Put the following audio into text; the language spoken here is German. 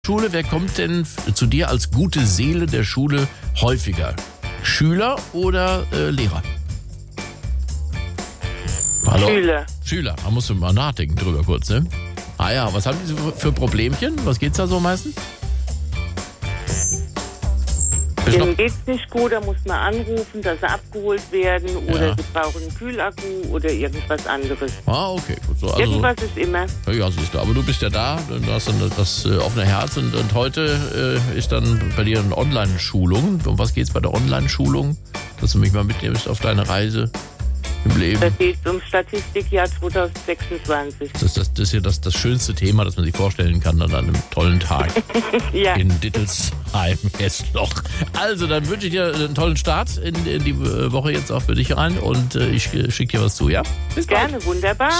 Schule, wer kommt denn zu dir als gute Seele der Schule häufiger? Schüler oder Lehrer? Hallo? Schüler, da musst du mal nachdenken drüber kurz, ne? Ah ja, was haben die so für Problemchen? Was geht's da so meistens? Denen geht's nicht gut, da muss man anrufen, dass sie abgeholt werden oder sie brauchen einen Kühlakku oder irgendwas anderes. Ah, okay, gut. So, also, irgendwas ist immer. Ja, siehst du, aber du bist ja da, du hast dann das offene Herz und heute ist dann bei dir eine Online-Schulung. Um was geht's bei der Online-Schulung? Dass du mich mal mitnimmst auf deine Reise im Leben. Da geht es um Statistikjahr 2026. Das ist ja das schönste Thema, das man sich vorstellen kann an einem tollen Tag Ja. in Dittelsheim, Hessloch. Also, dann wünsche ich dir einen tollen Start in die Woche jetzt auch für dich rein und ich schicke dir was zu, ja? Bis bald. Gerne, wunderbar.